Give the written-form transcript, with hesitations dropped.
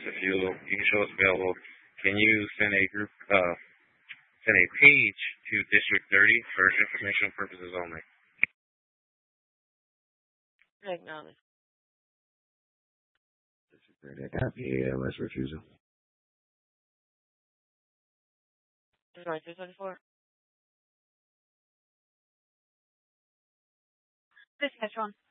if you can show us available, can you send a page to District 30 for informational purposes only? Acknowledge. District 30, I copy ALS refusal. Sorry, 224. Dispatch 1.